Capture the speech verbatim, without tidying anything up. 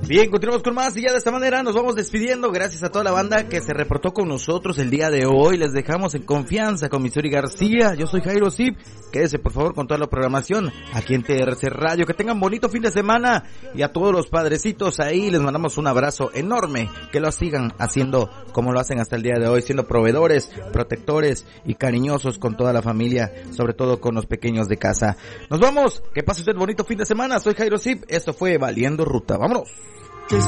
Bien, continuamos con más y ya de esta manera nos vamos despidiendo. Gracias a toda la banda que se reportó con nosotros el día de hoy. Les dejamos en confianza con Missouri García. Yo soy Jairo Zip. Quédese por favor con toda la programación aquí en T R C Radio. Que tengan bonito fin de semana y a todos los padrecitos ahí les mandamos un abrazo enorme. Que lo sigan haciendo como lo hacen hasta el día de hoy, siendo proveedores, protectores y cariñosos con toda la familia, sobre todo con los pequeños de casa. Nos vamos. Que pase usted bonito fin de semana. Soy Jairo Zip. Esto fue Valiendo Ruta. Vámonos.